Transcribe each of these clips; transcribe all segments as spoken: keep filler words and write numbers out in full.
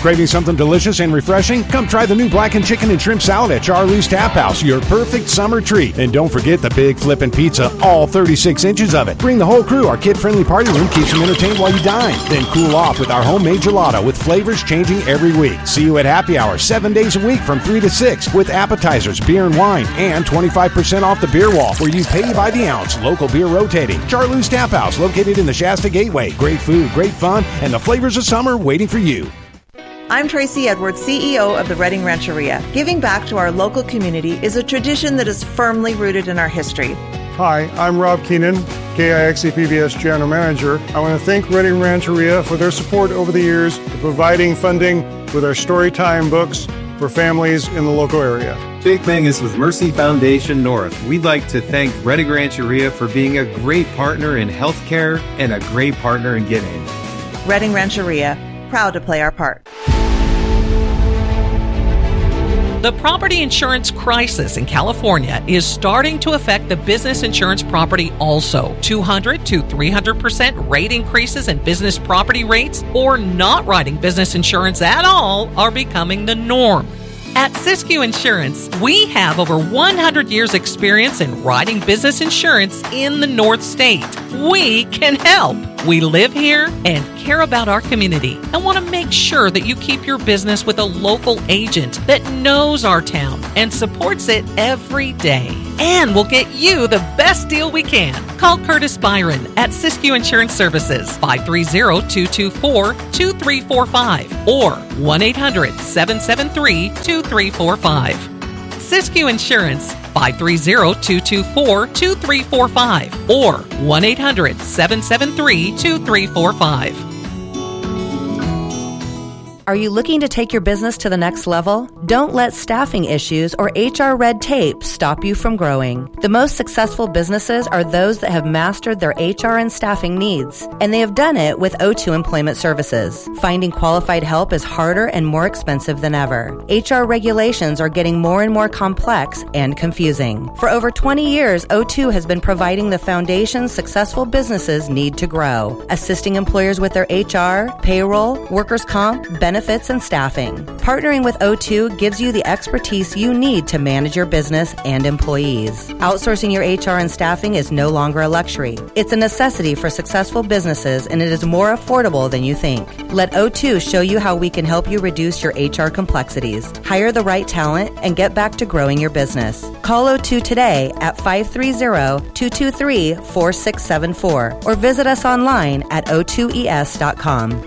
Craving something delicious and refreshing? Come try the new blackened chicken and shrimp salad at Charlie's Tap House, your perfect summer treat. And don't forget the big flippin' pizza, all thirty-six inches of it. Bring the whole crew. Our kid-friendly party room keeps them entertained while you dine. Then cool off with our homemade gelato with flavors changing every week. See you at Happy Hour seven days a week from three to six with appetizers, beer and wine, and twenty-five percent off the beer wall where you pay by the ounce. Local beer rotating. Charlie's Tap House, located in the Shasta Gateway. Great food, great fun, and the flavors of summer waiting for you. I'm Tracy Edwards, C E O of the Redding Rancheria. Giving back to our local community is a tradition that is firmly rooted in our history. Hi, I'm Rob Keenan, K I X E P B S General Manager. I want to thank Redding Rancheria for their support over the years, providing funding with our Storytime books for families in the local area. Jake Mangus with Mercy Foundation North. We'd like to thank Redding Rancheria for being a great partner in healthcare and a great partner in giving. Redding Rancheria, proud to play our part. The property insurance crisis in California is starting to affect the business insurance property also. two hundred to three hundred percent rate increases in business property rates or not writing business insurance at all are becoming the norm. At Siskiyou Insurance, we have over one hundred years experience in writing business insurance in the North State. We can help. We live here and care about our community and want to make sure that you keep your business with a local agent that knows our town and supports it every day. And we'll get you the best deal we can. Call Curtis Byron at Siskiyou Insurance Services, five three zero, two two four, two three four five or one eight hundred, seven seven three, two three four five. Siskiyou Insurance, five three zero, two two four, two three four five or one eight hundred, seven seven three, two three four five. Are you looking to take your business to the next level? Don't let staffing issues or H R red tape stop you from growing. The most successful businesses are those that have mastered their H R and staffing needs, and they have done it with O two Employment Services. Finding qualified help is harder and more expensive than ever. H R regulations are getting more and more complex and confusing. For over twenty years, O two has been providing the foundation successful businesses need to grow, assisting employers with their H R, payroll, workers' comp, benefits, benefits, and staffing. Partnering with O two gives you the expertise you need to manage your business and employees. Outsourcing your H R and staffing is no longer a luxury. It's a necessity for successful businesses, and it is more affordable than you think. Let O two show you how we can help you reduce your H R complexities, hire the right talent, and get back to growing your business. Call O two today at five three zero, two two three, four six seven four or visit us online at o two e s dot com.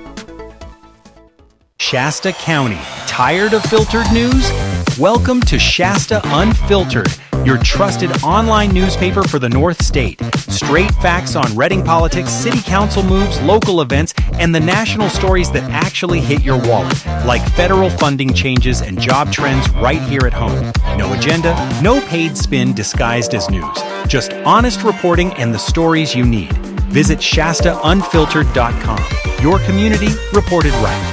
Shasta County. Tired of filtered news? Welcome to Shasta Unfiltered, your trusted online newspaper for the North State. Straight facts on Redding politics, city council moves, local events, and the national stories that actually hit your wallet, like federal funding changes and job trends right here at home. No agenda, no paid spin disguised as news. Just honest reporting and the stories you need. Visit Shasta Unfiltered dot com. Your community reported right.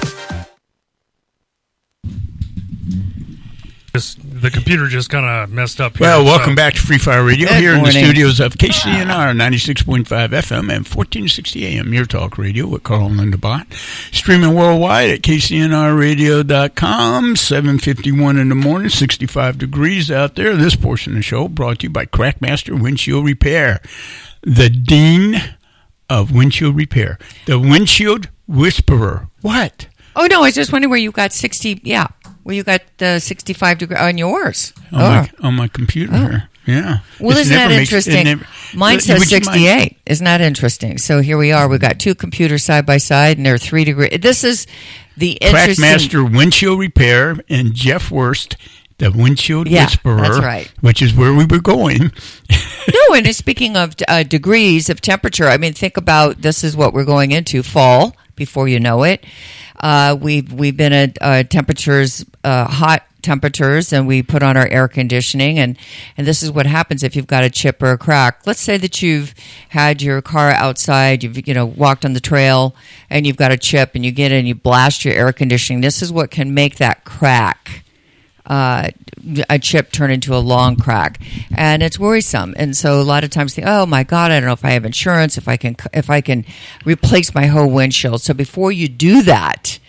Just, the computer just kind of messed up here. Well, welcome so. back to Free Fire Radio Good here morning. in the studios of K C N R ninety-six point five F M and fourteen sixty A M, your talk radio with Carl and Linda Bott. Streaming worldwide at K C N R radio dot com, seven fifty-one in the morning, sixty-five degrees out there. This portion of the show brought to you by Crackmaster Windshield Repair, the dean of windshield repair, the windshield whisperer. What? Oh, no, I was just wondering where you got sixty, yeah. Well, you got uh, sixty-five degree on yours. On, oh. my, on my computer oh. here. Yeah. Well, It's isn't that makes, interesting? never, Mine would says sixty-eight. Mind? Isn't that interesting? So here we are. We've got two computers side by side, and they're three degrees. This is the interesting... Crackmaster Windshield Repair and Jeff Wurst, the Windshield yeah, Whisperer. That's right. Which is where we were going. No, and speaking of uh, degrees of temperature, I mean, think about this is what we're going into, fall, before you know it. Uh, we've, we've been at uh, temperatures, uh, hot temperatures, and we put on our air conditioning, and, and this is what happens if you've got a chip or a crack. Let's say that you've had your car outside, you've you know walked on the trail, and you've got a chip, and you get in and you blast your air conditioning. This is what can make that crack. Uh, a chip turn into a long crack, and it's worrisome. And so a lot of times think, oh my God, I don't know if I have insurance, if I can, if I can replace my whole windshield. So before you do that,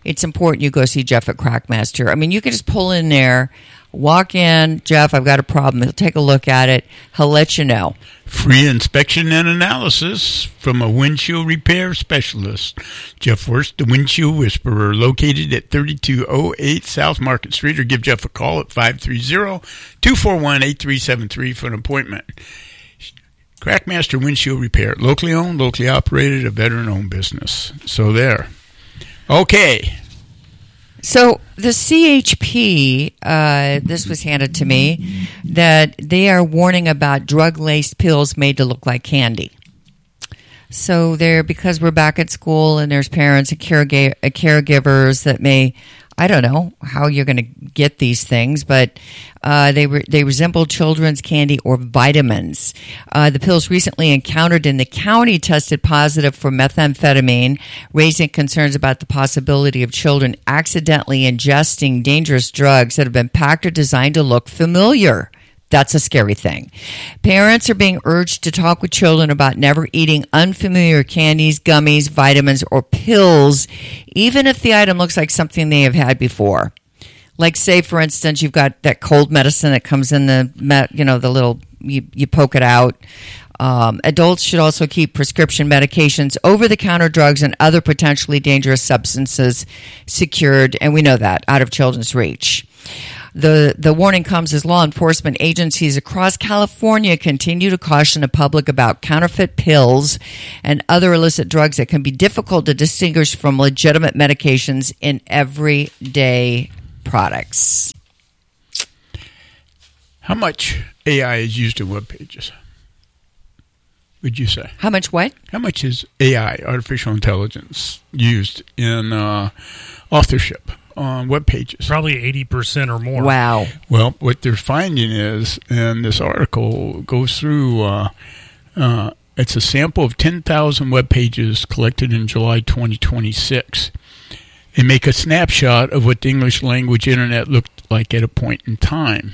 it's important you go see Jeff at Crackmaster. I mean, you can just pull in there, walk in, Jeff, I've got a problem. He'll take a look at it. He'll let you know. Free inspection and analysis from a windshield repair specialist. Jeff Worst, the Windshield Whisperer, located at thirty-two oh eight South Market Street, or give Jeff a call at five three zero, two four one, eight three seven three for an appointment. Crackmaster Windshield Repair, locally owned, locally operated, a veteran-owned business. So there. Okay. So the C H P, uh, this was handed to me, that they are warning about drug-laced pills made to look like candy. So they're, because we're back at school and there's parents and caregiv- caregivers that may, I don't know how you're going to get these things, but uh, they re- they resemble children's candy or vitamins. Uh, the pills recently encountered in the county tested positive for methamphetamine, raising concerns about the possibility of children accidentally ingesting dangerous drugs that have been packed or designed to look familiar. That's a scary thing. Parents are being urged to talk with children about never eating unfamiliar candies, gummies, vitamins, or pills, even if the item looks like something they have had before. Like, say, for instance, you've got that cold medicine that comes in the, you know, the little, you, you poke it out. Um, adults should also keep prescription medications, over-the-counter drugs, and other potentially dangerous substances secured, and we know that, out of children's reach. The the warning comes as law enforcement agencies across California continue to caution the public about counterfeit pills and other illicit drugs that can be difficult to distinguish from legitimate medications in everyday products. How much A I is used in web pages, would you say? How much what? How much is A I, artificial intelligence, used in uh, authorship on web pages? Probably eighty percent or more. Wow. Well, what they're finding is, and this article goes through, uh, uh, it's a sample of ten thousand web pages collected in July twenty twenty-six. They make a snapshot of what the English language internet looked like at a point in time.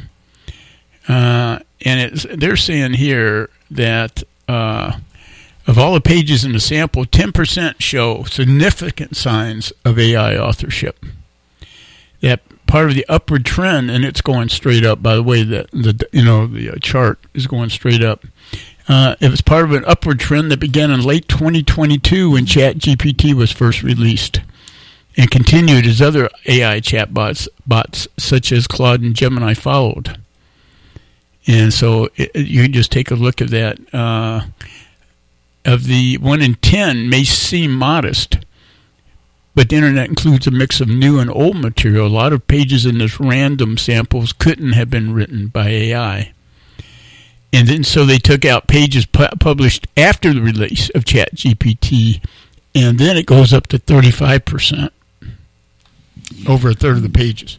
Uh, and it's, they're saying here that uh, of all the pages in the sample, ten percent show significant signs of A I authorship. That part of the upward trend, and it's going straight up, by the way, that the you know the chart is going straight up. Uh, it was part of an upward trend that began in late twenty twenty-two when ChatGPT was first released, and continued as other A I chatbots bots such as Claude and Gemini followed. And so it, you can just take a look at that. Uh, of the one in ten may seem modest, but the internet includes a mix of new and old material. A lot of pages in this random samples couldn't have been written by A I. And then so they took out pages pu- published after the release of ChatGPT, and then it goes up to thirty-five percent, over a third of the pages.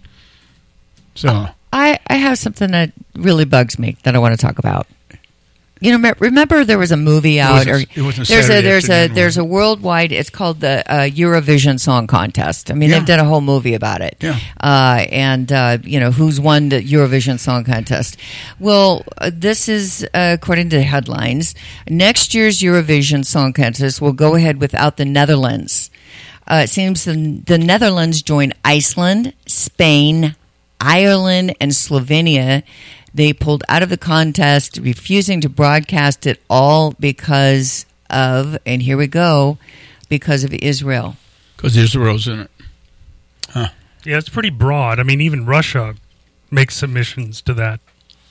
So I, I have something that really bugs me that I want to talk about. You know, remember there was a movie out, it wasn't, or it wasn't there's a there's a afternoon, there's a worldwide. It's called the uh, Eurovision Song Contest. I mean, Yeah. they've done a whole movie about it. Yeah. Uh, and uh, you know who's won the Eurovision Song Contest? Well, uh, this is uh, according to the headlines. Next year's Eurovision Song Contest will go ahead without the Netherlands. Uh, it seems the, the Netherlands joined Iceland, Spain, Ireland, and Slovenia. They pulled out of the contest, refusing to broadcast it all because of, and here we go, because of Israel. Because Israel's in it. Huh. Yeah, it's pretty broad. I mean, even Russia makes submissions to that.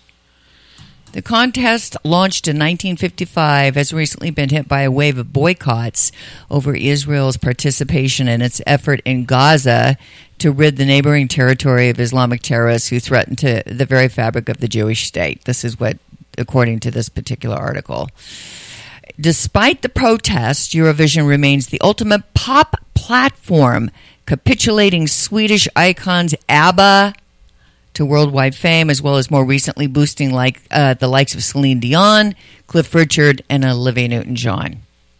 The contest, launched in nineteen fifty-five, has recently been hit by a wave of boycotts over Israel's participation in its effort in Gaza to rid the neighboring territory of Islamic terrorists who threaten to the very fabric of the Jewish state. This is what, according to this particular article. Despite the protests, Eurovision remains the ultimate pop platform, capitulating Swedish icons ABBA to worldwide fame, as well as more recently boosting like uh, the likes of Celine Dion, Cliff Richard, and Olivia Newton-John.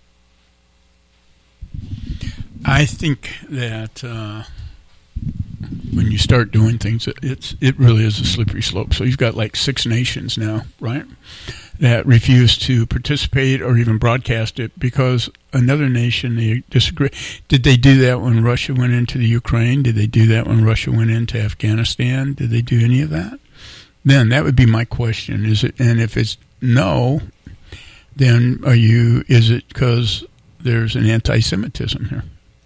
I think that uh, when you start doing things, it's it really is a slippery slope. So you've got like six nations now, right, that refused to participate or even broadcast it because another nation they disagree. Did they do that when Russia went into the Ukraine? Did they do that when Russia went into Afghanistan? Did they do any of that? Then that would be my question. Is it? And if it's no, then are you? Is it because there's an anti-Semitism here?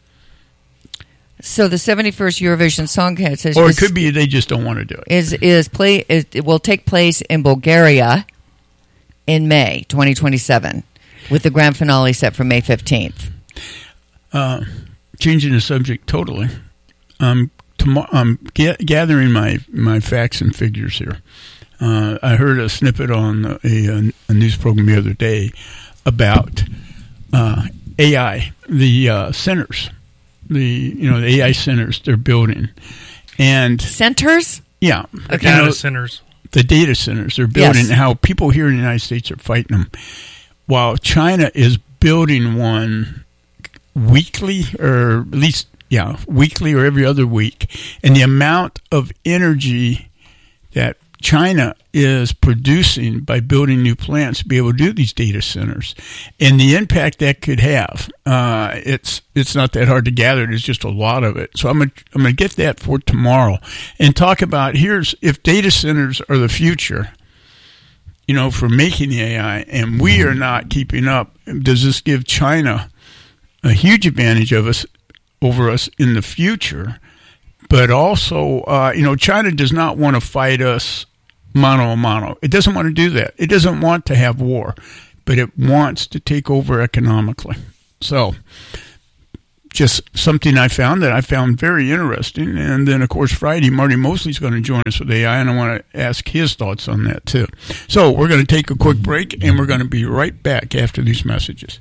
So the seventy-first Eurovision Song Contest, or it could be they just don't want to do it. Is is play? Is, it will take place in Bulgaria in May twenty twenty-seven, with the grand finale set for May fifteenth. Uh, changing the subject totally. Um, tomorrow, I'm ga- gathering my, my facts and figures here. Uh, I heard a snippet on a, a, a news program the other day about uh, A I, the uh, centers, the you know the A I centers they're building, and centers. Yeah, the data you know, centers. The data centers they're building. Yes. How people here in the United States are fighting them, while China is building one weekly, or at least yeah, weekly or every other week, and the amount of energy that China is producing by building new plants to be able to do these data centers, and the impact that could have. Uh, it's it's not that hard to gather. There's just a lot of it. So I'm gonna, I'm going to get that for tomorrow and talk about here's if data centers are the future, you know, for making the A I, and we are not keeping up. Does this give China a huge advantage of us over us in the future? But also, uh, you know, China does not want to fight us mano a mano. It doesn't want to do that. It doesn't want to have war, but it wants to take over economically. So just something I found that I found very interesting. And then, of course, Friday, Marty Mosley's going to join us with A I, and I want to ask his thoughts on that, too. So we're going to take a quick break, and we're going to be right back after these messages.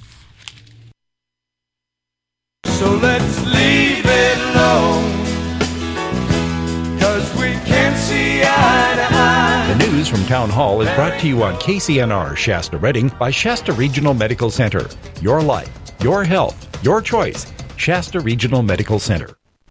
So let's leave it alone, 'cause we can't see eye to eye. The news from Town Hall is brought to you on K C N R Shasta Redding by Shasta Regional Medical Center. Your life, your health, your choice. Shasta Regional Medical Center.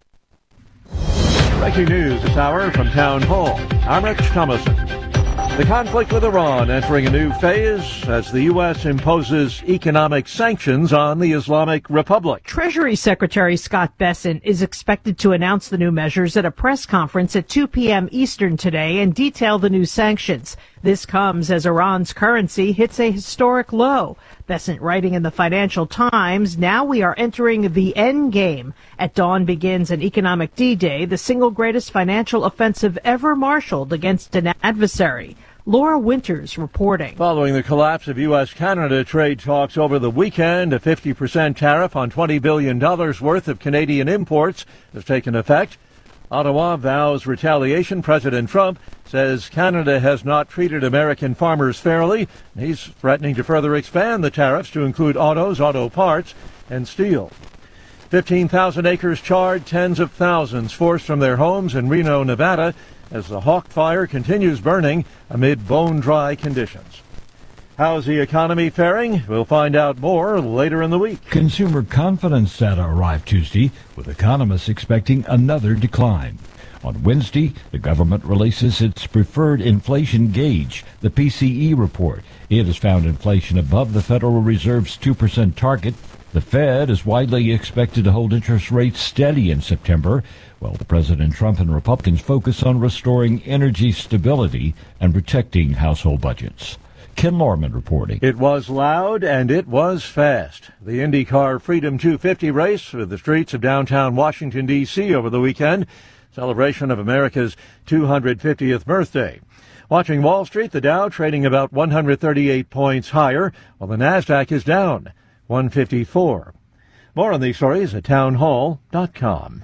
Breaking news this hour from Town Hall. I'm Rich Thomason. The conflict with Iran entering a new phase as the U S imposes economic sanctions on the Islamic Republic. Treasury Secretary Scott Bessent is expected to announce the new measures at a press conference at two p.m. Eastern today and detail the new sanctions. This comes as Iran's currency hits a historic low. Bessent writing in the Financial Times, now we are entering the end game. At dawn begins an economic D-Day, the single greatest financial offensive ever marshaled against an adversary. Laura Winters reporting. Following the collapse of U S Canada trade talks over the weekend, a fifty percent tariff on twenty billion dollars worth of Canadian imports has taken effect. Ottawa vows retaliation. President Trump says Canada has not treated American farmers fairly. He's threatening to further expand the tariffs to include autos, auto parts, and steel. fifteen thousand acres charred, tens of thousands forced from their homes in Reno, Nevada, as the Hawk Fire continues burning amid bone-dry conditions. How's the economy faring? We'll find out more later in the week. Consumer confidence data arrived Tuesday, with economists expecting another decline. On Wednesday, the government releases its preferred inflation gauge, the P C E report. It has found inflation above the Federal Reserve's two percent target. The Fed is widely expected to hold interest rates steady in September, while the President Trump and Republicans focus on restoring energy stability and protecting household budgets. Ken Lorman reporting. It was loud and it was fast. The IndyCar Freedom two fifty race through the streets of downtown Washington, D C over the weekend, celebration of America's two hundred fiftieth birthday. Watching Wall Street, the Dow trading about one hundred thirty-eight points higher, while the NASDAQ is down one fifty-four. More on these stories at townhall dot com.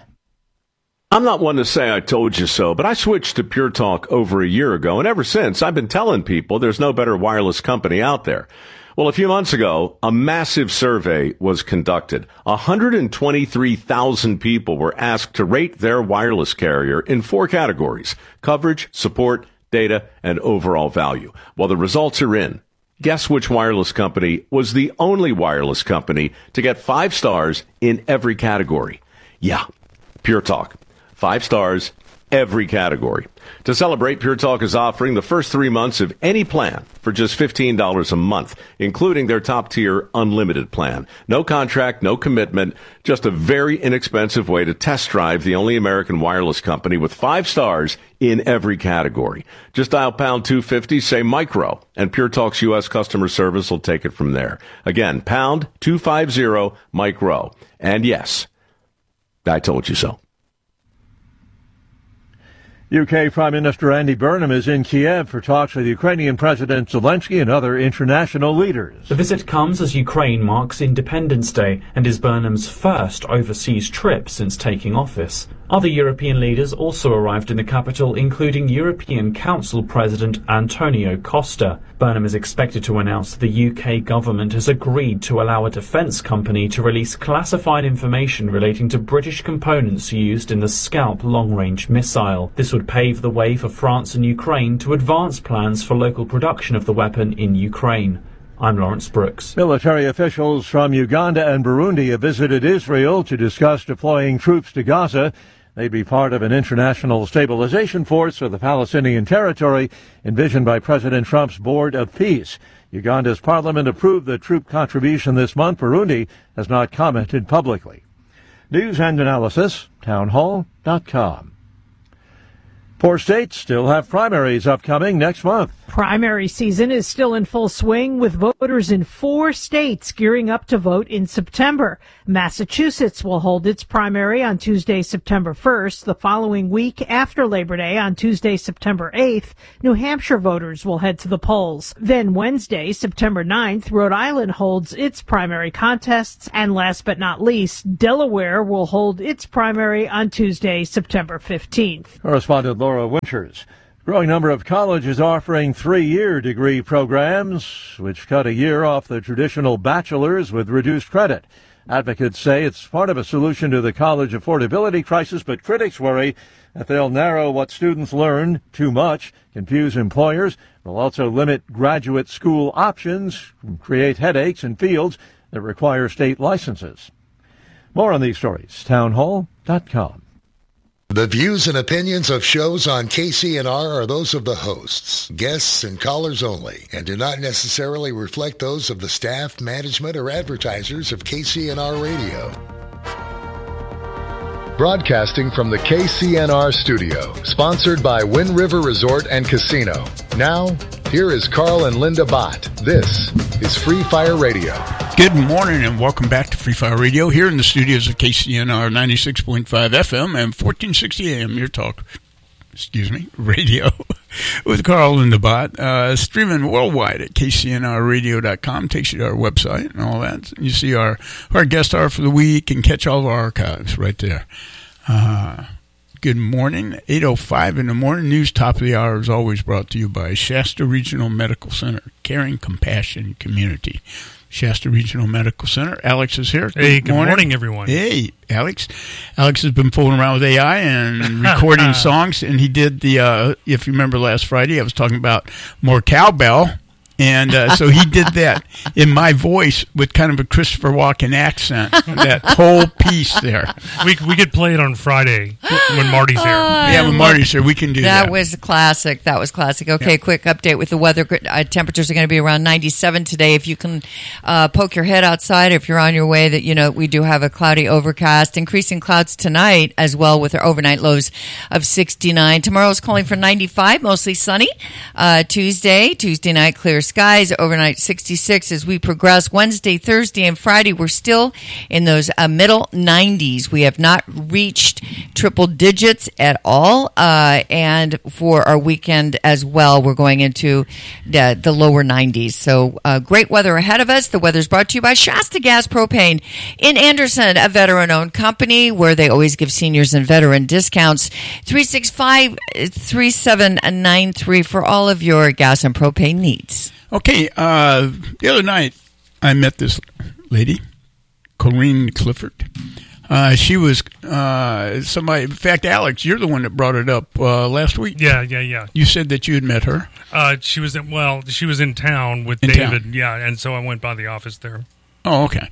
I'm not one to say I told you so, but I switched to Pure Talk over a year ago, and ever since I've been telling people there's no better wireless company out there. Well, a few months ago, a massive survey was conducted. one hundred twenty-three thousand people were asked to rate their wireless carrier in four categories: coverage, support, data, and overall value. Well, the results are in. Guess which wireless company was the only wireless company to get five stars in every category? Yeah, Pure Talk. Five stars every category. To celebrate, Pure Talk is offering the first three months of any plan for just fifteen dollars a month, including their top-tier unlimited plan. No contract, no commitment, just a very inexpensive way to test drive the only American wireless company with five stars in every category. Just dial pound two fifty, say micro, and Pure Talk's U S customer service will take it from there. Again, pound two fifty, micro. And yes, I told you so. U K Prime Minister Andy Burnham is in Kiev for talks with Ukrainian President Zelensky and other international leaders. The visit comes as Ukraine marks Independence Day and is Burnham's first overseas trip since taking office. Other European leaders also arrived in the capital, including European Council President Antonio Costa. Burnham is expected to announce the U K government has agreed to allow a defence company to release classified information relating to British components used in the Scalp long-range missile. This would pave the way for France and Ukraine to advance plans for local production of the weapon in Ukraine. I'm Lawrence Brooks. Military officials from Uganda and Burundi have visited Israel to discuss deploying troops to Gaza. They'd be part of an international stabilization force for the Palestinian territory envisioned by President Trump's Board of Peace. Uganda's parliament approved the troop contribution this month. Burundi has not commented publicly. News and analysis, townhall dot com. Four states still have primaries upcoming next month. Primary season is still in full swing, with voters in four states gearing up to vote in September. Massachusetts will hold its primary on Tuesday, September first. The following week after Labor Day, on Tuesday, September eighth, New Hampshire voters will head to the polls. Then Wednesday, September ninth, Rhode Island holds its primary contests. And last but not least, Delaware will hold its primary on Tuesday, September fifteenth. Correspondent Laura Winters. Growing number of colleges offering three-year degree programs, which cut a year off the traditional bachelor's with reduced credit. Advocates say it's part of a solution to the college affordability crisis, but critics worry that they'll narrow what students learn too much, confuse employers, will also limit graduate school options, and create headaches in fields that require state licenses. More on these stories, townhall dot com. The views and opinions of shows on K C N R are those of the hosts, guests, and callers only, and do not necessarily reflect those of the staff, management, or advertisers of K C N R Radio. Broadcasting from the K C N R studio, sponsored by Wind River Resort and Casino. Now, here is Carl and Linda Bott. This is Free Fire Radio. Good morning and welcome back to Free Fire Radio here in the studios of K C N R ninety-six point five F M and fourteen sixty A M, your talk, excuse me, radio with Carl and the Bot. Uh, streaming worldwide at K C N R radio dot com, takes you to our website and all that. You see our, our guest star for the week and catch all of our archives right there. Uh, good morning. eight oh five in the morning. News top of the hour is always brought to you by Shasta Regional Medical Center, caring, compassion, community. Shasta Regional Medical Center. Alex is here. Hey, good, good morning. morning, everyone. Hey, Alex. Alex has been fooling around with A I and recording songs, and he did the, uh, if you remember last Friday, I was talking about more cowbell. And uh, so he did that in my voice with kind of a Christopher Walken accent, that whole piece there. We we could play it on Friday when Marty's here. Oh, yeah, when Marty's here, we can do that. That was classic. That was classic. Okay, yeah. Quick update with the weather. Uh, temperatures are going to be around ninety-seven today. If you can uh, poke your head outside, if you're on your way, that you know we do have a cloudy overcast, increasing clouds tonight as well with our overnight lows of sixty-nine. Tomorrow's calling for ninety-five, mostly sunny. Uh, Tuesday, Tuesday night, clear skies, overnight sixty-six as we progress. Wednesday, Thursday, and Friday, we're still in those uh, middle nineties. We have not reached triple digits at all. Uh, and for our weekend as well, we're going into the, the lower nineties. So uh, great weather ahead of us. The weather's brought to you by Shasta Gas Propane in Anderson, a veteran-owned company where they always give seniors and veteran discounts. three six five, three seven nine three for all of your gas and propane needs. Okay, uh, the other night I met this lady, Corinne Clifford. Uh, she was uh, somebody. In fact, Alex, you're the one that brought it up uh, last week. Yeah, yeah, yeah. You said that you had met her. Uh, she was in, well, she was in town with in David. Town. Yeah, and so I went by the office there. Oh, okay.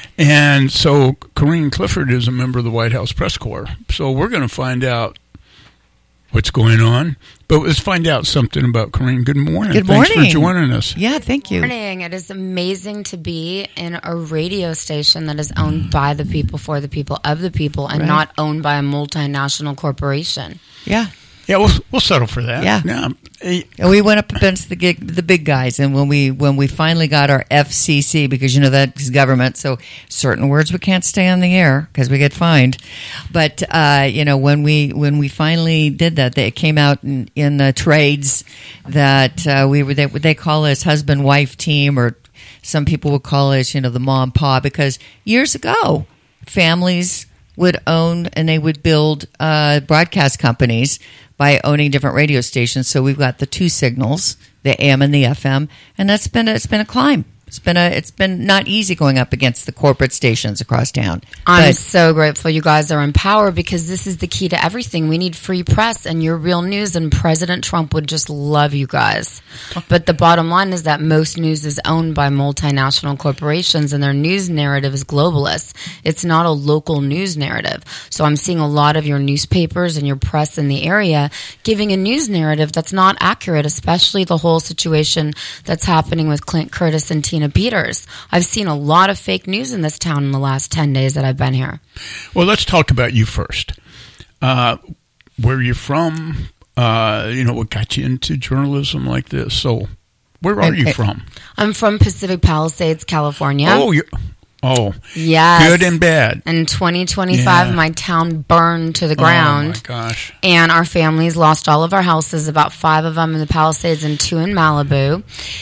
And so Corinne Clifford is a member of the White House Press Corps. So we're going to find out what's going on. But let's find out something about Corinne. Good morning. Good Thanks morning. for joining us. Yeah, thank you. Good morning. It is amazing to be in a radio station that is owned by the people, for the people, of the people, and Right. not owned by a multinational corporation. Yeah. Yeah, we'll we'll settle for that. Yeah. yeah. And we went up against the gig, the big guys, and when we when we finally got our F C C, because you know that's government, so certain words we can't stay on the air because we get fined. But uh, you know when we when we finally did that, they, it came out in, in the trades that uh, we were they, they call us husband wife team, or some people would call us you know the mom pa, because years ago families would own and they would build uh, broadcast companies by owning different radio stations. So we've got the two signals, the A M and the F M, and that's been a, it's been a climb. It's been a it's been not easy going up against the corporate stations across town. I'm But- so grateful you guys are in power, because this is the key to everything. We need free press and your real news, and President Trump would just love you guys. But the bottom line is that most news is owned by multinational corporations, and their news narrative is globalist. It's not a local news narrative. So I'm seeing a lot of your newspapers and your press in the area giving a news narrative that's not accurate, especially the whole situation that's happening with Clint Curtis and Tina Peters. I've seen a lot of fake news in this town in the last ten days that I've been here. Well, let's talk about you first. Uh, where you're from, uh, you know, what got you into journalism like this? So, where are you from? I'm from Pacific Palisades, California. Oh, you oh, yes. good and bad. In twenty twenty-five, Yeah. my town burned to the ground. Oh, my gosh. And our families lost all of our houses, about five of them in the Palisades and two in Malibu.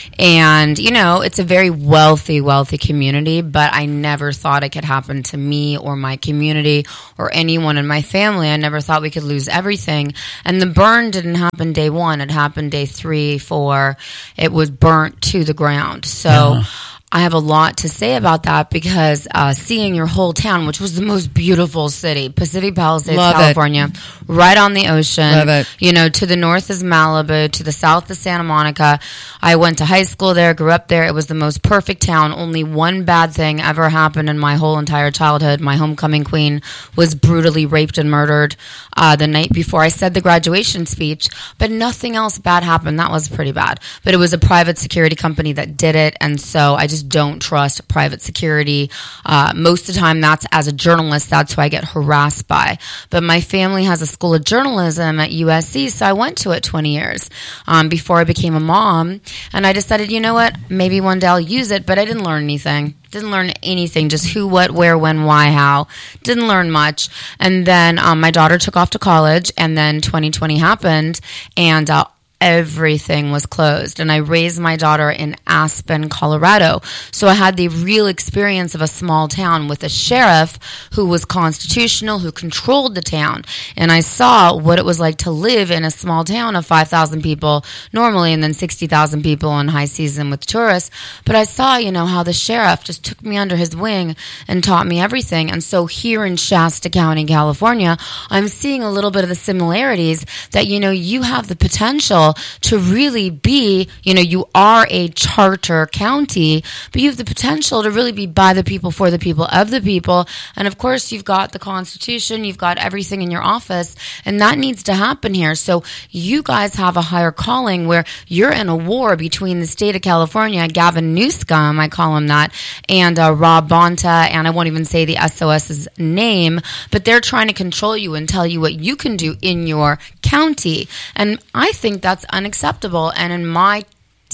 And, you know, it's a very wealthy, wealthy community, but I never thought it could happen to me or my community or anyone in my family. I never thought we could lose everything. And the burn didn't happen day one. It happened day three, four. It was burnt to the ground. So... Uh-huh. I have a lot to say about that, because uh, seeing your whole town, which was the most beautiful city, Pacific Palisades, Love it. California, right on the ocean. Love it. You know, to the north is Malibu, to the south is Santa Monica. I went to high school there, grew up there. It was the most perfect town. Only one bad thing ever happened in my whole entire childhood. My homecoming queen was brutally raped and murdered uh, the night before I said the graduation speech, but nothing else bad happened. That was pretty bad. But it was a private security company that did it, and so I just don't trust private security. Uh, most of the time, that's as a journalist, that's who I get harassed by. But my family has a school of journalism at U S C, so I went to it twenty years um, before I became a mom. And I decided, you know what, maybe one day I'll use it, but I didn't learn anything. Didn't learn anything, just who, what, where, when, why, how. Didn't learn much. And then um, my daughter took off to college, and then twenty twenty happened, and uh, everything was closed. And I raised my daughter in Aspen, Colorado. So I had the real experience of a small town with a sheriff who was constitutional, who controlled the town. And I saw what it was like to live in a small town of five thousand people normally, and then sixty thousand people in high season with tourists. But I saw, you know, how the sheriff just took me under his wing and taught me everything. And so here in Shasta County, California, I'm seeing a little bit of the similarities that, you know, you have the potential to really be, you know, you are a charter county, but you have the potential to really be by the people, for the people, of the people. And of course, you've got the Constitution, you've got everything in your office, and that needs to happen here. So you guys have a higher calling where you're in a war between the state of California, Gavin Newsom, I call him that, and uh, Rob Bonta, and I won't even say the S O S's name, but they're trying to control you and tell you what you can do in your county. And I think that's unacceptable. And in my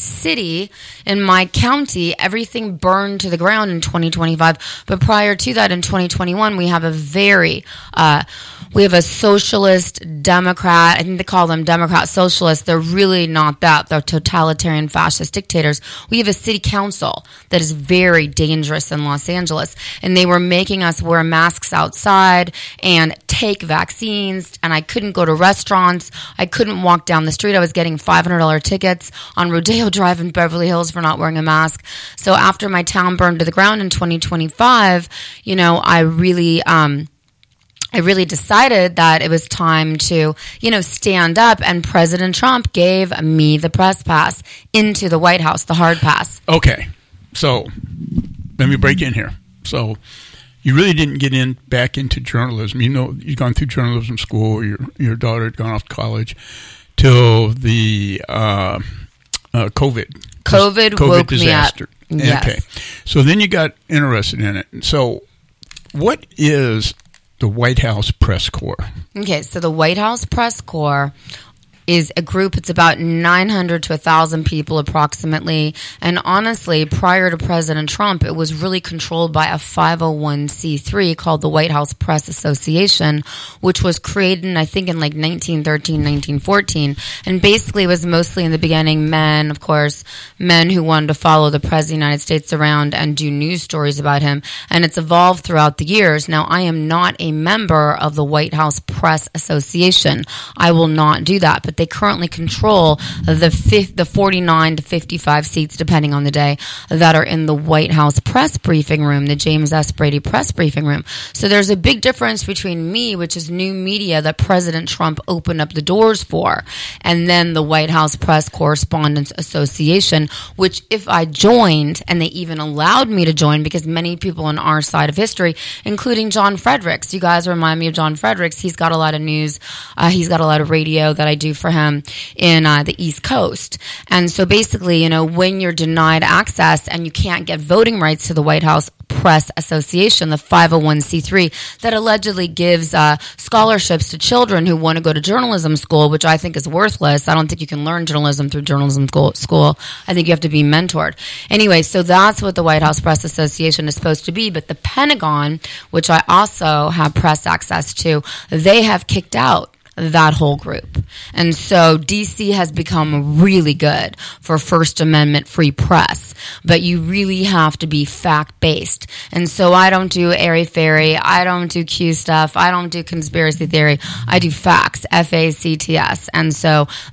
city, in my county, everything burned to the ground in twenty twenty-five. But prior to that, in twenty twenty-one, we have a very, uh, we have a socialist Democrat. I think they call them Democrat socialists. They're really not that. They're totalitarian fascist dictators. We have a city council that is very dangerous in Los Angeles. And they were making us wear masks outside and take vaccines. And I couldn't go to restaurants. I couldn't walk down the street. I was getting five hundred dollars tickets on Rodeo Drive in Beverly Hills for not wearing a mask. So after my town burned to the ground in twenty twenty-five, you know, I really, um, I really decided that it was time to, you know, stand up, and President Trump gave me the press pass into the White House, the hard pass. Okay. So let me break in here. So you really didn't get in back into journalism. You know, you'd gone through journalism school. Your your daughter had gone off to college till the uh, uh, COVID. COVID, COVID woke disaster. me up. Yes. Okay, so then you got interested in it. So, what is the White House Press Corps? Okay, so the White House Press Corps is a group. It's about nine hundred to one thousand people approximately. And honestly, prior to President Trump, it was really controlled by a five oh one c three called the White House Press Association, which was created, I think, in like nineteen thirteen, nineteen fourteen. And basically it was mostly in the beginning men, of course, men who wanted to follow the President of the United States around and do news stories about him. And it's evolved throughout the years. Now, I am not a member of the White House Press Association. I will not do that. But they currently control the fifth, the forty-nine to fifty-five seats, depending on the day, that are in the White House press briefing room, the James S. Brady press briefing room. So there's a big difference between me, which is new media that President Trump opened up the doors for, and then the White House Press Correspondents Association, which if I joined, and they even allowed me to join, because many people on our side of history, including John Fredericks, you guys remind me of John Fredericks. He's got a lot of news. Uh, he's got a lot of radio that I do for him in uh, the East Coast. And so basically, you know, when you're denied access and you can't get voting rights to the White House Press Association, the five oh one c three, that allegedly gives uh, scholarships to children who want to go to journalism school, which I think is worthless. I don't think you can learn journalism through journalism school. I think you have to be mentored. Anyway, so that's what the White House Press Association is supposed to be. But the Pentagon, which I also have press access to, they have kicked out that whole group. And so D C has become really good for First Amendment free press, but you really have to be fact-based. And so I don't do airy-fairy, I don't do Q stuff, I don't do conspiracy theory, I do facts, F A C T S. And so